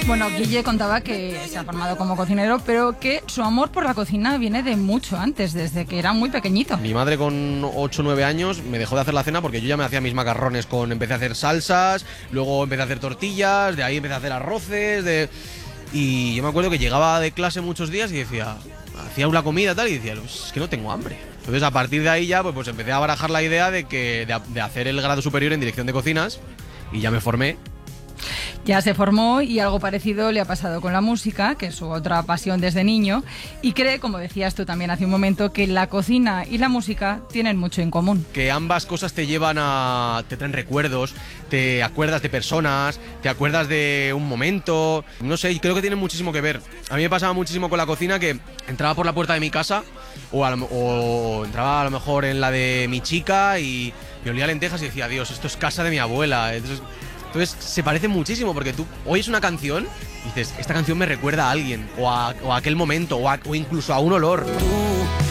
Bueno, Guille contaba que se ha formado como cocinero, pero que su amor por la cocina viene de mucho antes, desde que era muy pequeñito. Mi madre con 8 o 9 años me dejó de hacer la cena porque yo ya me hacía mis macarrones empecé a hacer salsas, luego empecé a hacer tortillas, de ahí empecé a hacer arroces, y yo me acuerdo que llegaba de clase muchos días y decía, hacía una comida tal y decía, pues es que no tengo hambre. Entonces a partir de ahí ya pues empecé a barajar la idea de hacer el grado superior en dirección de cocinas y ya me formé. Ya se formó y algo parecido le ha pasado con la música, que es su otra pasión desde niño, y cree, como decías tú también hace un momento, que la cocina y la música tienen mucho en común. Que ambas cosas te traen recuerdos, te acuerdas de personas, te acuerdas de un momento, no sé, y creo que tienen muchísimo que ver. A mí me pasaba muchísimo con la cocina que entraba por la puerta de mi casa o entraba a lo mejor en la de mi chica y me olía a lentejas y decía, Dios, esto es casa de mi abuela. Entonces se parece muchísimo porque tú oyes una canción y dices, esta canción me recuerda a alguien o a aquel momento o incluso a un olor.